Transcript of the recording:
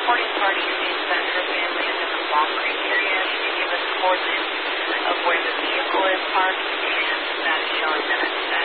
reporting party states that her family is in the Long Creek area. She can give us coordinates of where the vehicle is parked, and that is showing that